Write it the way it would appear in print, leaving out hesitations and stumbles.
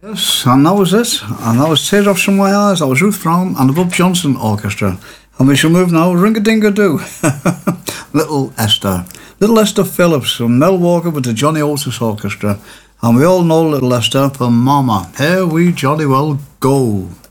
Yes, and that was it. And that was Tears Off From My Eyes. That was Ruth Brown and the Bob Johnson Orchestra. And we shall move now, Ring-a-ding-a-doo. Little Esther. Little Esther Phillips from Mel Walker with the Johnny Otis Orchestra. And we all know Little Esther for Mama. Here we jolly well go.